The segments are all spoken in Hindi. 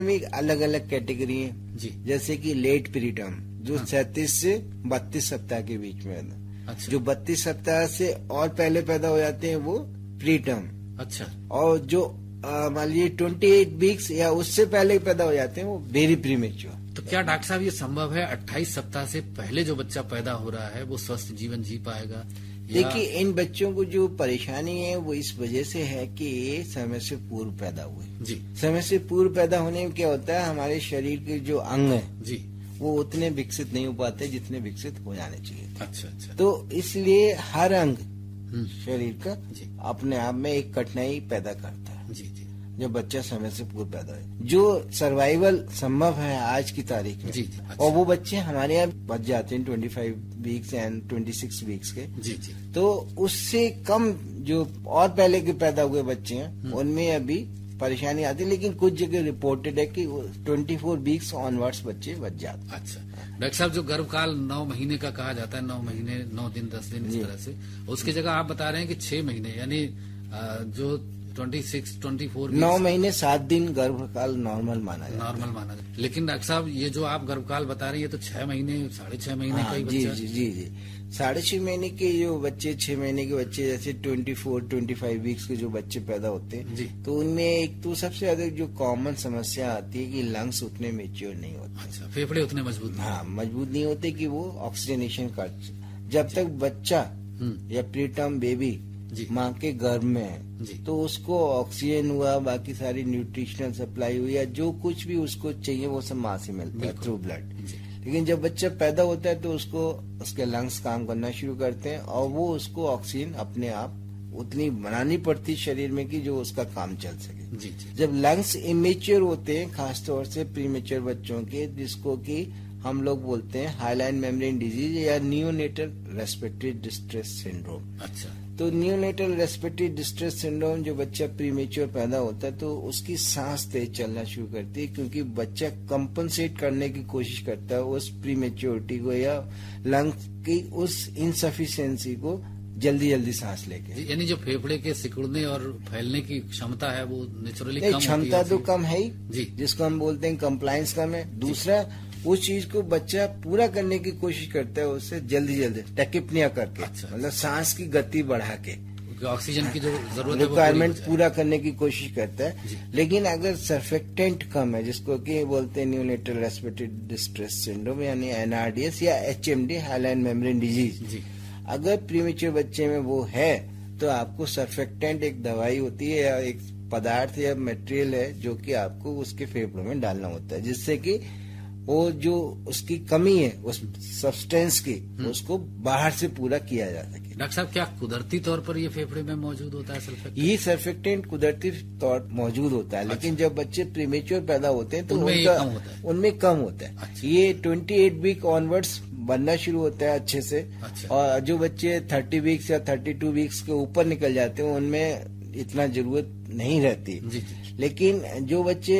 में अलग अलग कैटेगरी है जी, जैसे कि लेट प्रीटर्म जो 37 से 32 सप्ताह के बीच में है। अच्छा। जो 32 सप्ताह से और पहले पैदा हो जाते हैं वो प्रीटर्म। अच्छा। और जो मान लीजिए 28 वीक्स या उससे पहले पैदा हो जाते हैं वो वेरी प्रीमेच्योर। तो क्या डॉक्टर साहब ये संभव है 28 सप्ताह से पहले जो बच्चा पैदा हो रहा है वो स्वस्थ जीवन जी पाएगा? देखिए, इन बच्चों को जो परेशानी है वो इस वजह से है कि ये समय से पूर्व पैदा हुए जी। समय से पूर्व पैदा होने में क्या होता है, हमारे शरीर के जो अंग है जी वो उतने विकसित नहीं हो पाते जितने विकसित हो जाने चाहिए थे। अच्छा अच्छा। तो इसलिए हर अंग शरीर का अपने आप में एक कठिनाई पैदा करता है जी जी, जब बच्चा समय से पूर्व पैदा हो। जो सर्वाइवल संभव है आज की तारीख में जी, अच्छा। और वो बच्चे हमारे यहाँ बच जाते हैं 25 वीक्स एंड 26 वीक्स के जी जी। तो उससे कम जो और पहले के पैदा हुए बच्चे हैं उनमें अभी परेशानी आती है, लेकिन कुछ जगह रिपोर्टेड है कि 24 वीक्स ऑनवर्ड्स बच्चे बच जाते हैं। अच्छा डॉक्टर साहब, जो गर्भकाल 9 महीने का कहा जाता है, 9 महीने 9 दिन 10 दिन इस तरह से, उसकी जगह आप बता रहे हैं कि 6 महीने यानी जो 24 9 महीने 7 दिन गर्भकाल नॉर्मल माना जाता है। लेकिन डॉक्टर साहब ये जो आप गर्भकाल बता रहे हैं ये तो 6 महीने 6.5 महीने का ही बच्चा। जी जी जी, 6.5 महीने के जो बच्चे, 6 महीने के बच्चे, जैसे 24-25 वीक्स के जो बच्चे पैदा होते हैं तो उनमें एक तो सबसे ज्यादा जो कॉमन समस्या आती है कि लंग्स उतने मेच्योर नहीं होते। अच्छा, फेफड़े उतने मजबूत मजबूत नहीं होते कि वो ऑक्सीजनेशन कर, जब तक बच्चा या प्रीटर्म बेबी माँ के गर्भ में है तो उसको ऑक्सीजन हुआ, बाकी सारी न्यूट्रिशनल सप्लाई हुई या जो कुछ भी उसको चाहिए वो सब माँ से मिलता है थ्रू ब्लड। लेकिन जब बच्चा पैदा होता है तो उसको उसके लंग्स काम करना शुरू करते हैं और वो उसको ऑक्सीजन अपने आप उतनी बनानी पड़ती शरीर में कि जो उसका काम चल सके जी। जब लंग्स इमेच्योर होते हैं, खासतौर से प्रीमेच्योर बच्चों के, जिसको कि हम लोग बोलते हैं हाइलाइन मेम्ब्रेन डिजीज या नियोनेटल रेस्पिरेटरी डिस्ट्रेस सिंड्रोम। अच्छा। तो नियोनेटल रेस्पिरेटरी डिस्ट्रेस सिंड्रोम जो बच्चा प्रीमेच्योर पैदा होता है तो उसकी सांस तेज चलना शुरू करती है, क्योंकि बच्चा कंपनसेट करने की कोशिश करता है उस प्रीमेच्योरिटी को या लंग्स की उस इनसफिशिएंसी को जल्दी जल्दी सांस लेके। यानी जो फेफड़े के सिकुड़ने और फैलने की क्षमता है वो नेचुरली कम क्षमता तो कम है ही जी, जिसको हम बोलते हैं कंप्लायंस कम है। दूसरा, उस चीज को बच्चा पूरा करने की कोशिश करता है उससे जल्दी जल्दी टैकिप्निया करके। अच्छा। मतलब सांस की गति बढ़ा के ऑक्सीजन की जो जरूरत रिक्वायरमेंट पूरा करने की कोशिश करता है। लेकिन अगर सर्फेक्टेंट कम है, जिसको कि बोलते हैं न्यूनेटल रेस्पिरेटरी डिस्ट्रेस सिंड्रोम यानी एनआरडीएस या एचएमडी हाइलाइन मेम्ब्रेन डिजीज, अगर प्रीमेच्योर बच्चे में वो है तो आपको सर्फेक्टेंट एक दवाई होती है या एक पदार्थ या मटेरियल है जो कि आपको उसके फेफड़ों में डालना होता है, जिससे कि वो जो उसकी कमी है उस सब्सटेंस की उसको बाहर से पूरा किया जा सके। डॉक्टर साहब, क्या कुदरती तौर पर ये फेफड़े में मौजूद होता है सर्फेक्टेंट? ये सर्फेक्टेंट कुदरती तौर मौजूद होता है। अच्छा। लेकिन जब बच्चे प्रीमेच्योर पैदा होते हैं तो उनमें कम होता है। अच्छा। ये 28 वीक ऑनवर्ड्स बनना शुरू होता है अच्छे से। अच्छा। और जो बच्चे 30 वीक्स या 32 वीक्स के ऊपर निकल जाते हैं उनमें इतना जरूरत नहीं रहती जी। लेकिन जो बच्चे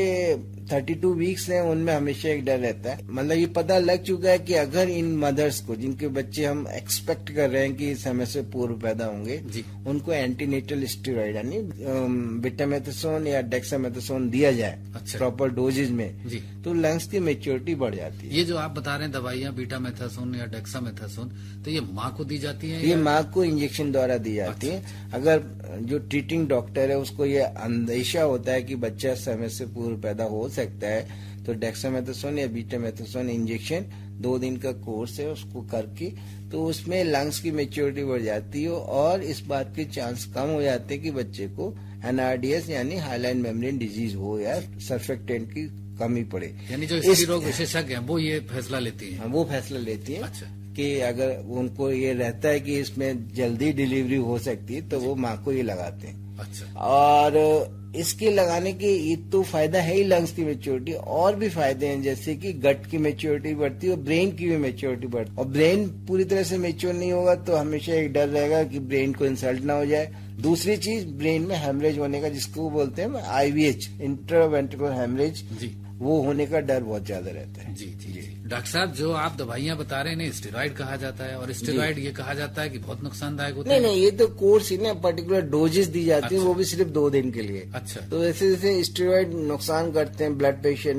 32 वीक्स हैं उनमें हमेशा एक डर रहता है, मतलब ये पता लग चुका है कि अगर इन मदर्स को, जिनके बच्चे हम एक्सपेक्ट कर रहे हैं कि समय से पूर्व पैदा होंगे, उनको एंटीनेटल स्टेरॉइड यानी बीटामेथासोन या डेक्सामेथासोन दिया जाए। अच्छा। प्रॉपर डोजेज में जी, तो लंग्स की मेच्योरिटी बढ़ जाती है। ये जो आप बता रहे हैं दवाइयाँ बीटामेथासोन या डेक्सामेथासोन, तो ये माँ को दी जाती है? ये माँ को इंजेक्शन द्वारा दी जाती है। अगर जो ट्रीटिंग डॉक्टर है उसको ये अंदेशा होता है कि बच्चा समय से पूर्व पैदा हो सकता है तो डेक्सामेथासोन या बीटामेथासोन इंजेक्शन 2 दिन का कोर्स है उसको करके, तो उसमें लंग्स की मेच्योरिटी बढ़ जाती है और इस बात के चांस कम हो जाते हैं कि बच्चे को एनआरडीएस यानी हाइलाइन मेम्ब्रेन डिजीज हो या सर्फेक्टेंट की कमी पड़े। यानी जो स्त्री रोग विशेषज्ञ हैं वो ये फैसला लेती है? वो फैसला लेती है। अच्छा। कि अगर उनको ये रहता है कि इसमें जल्दी डिलीवरी हो सकती है तो वो माँ को ये लगाते हैं। अच्छा। और इसके लगाने के ये तो फायदा है ही लंग्स की मेच्योरिटी, और भी फायदे हैं जैसे कि गट की मेच्योरिटी बढ़ती है और ब्रेन की भी मेच्योरिटी बढ़ती है। और ब्रेन पूरी तरह से मेच्योर नहीं होगा तो हमेशा एक डर रहेगा कि ब्रेन को इंसल्ट ना हो जाए, दूसरी चीज ब्रेन में हेमरेज होने का, जिसको बोलते हैं IVH, इंट्रावेंट्रिकुलर हेमरेज, वो होने का डर बहुत ज्यादा रहता है। जी जी जी। डॉक्टर साहब, जो आप दवाइयां बता रहे हैं इन्हें स्टेरॉइड कहा जाता है, और स्टेरॉइड ये कहा जाता है कि बहुत नुकसानदायक होता है। नहीं, ये तो कोर्स ही ना, पर्टिकुलर डोजेस दी जाती है, वो भी सिर्फ 2 दिन के लिए। अच्छा। तो जैसे जैसे स्टेरॉइड नुकसान करते हैं ब्लड प्रेशर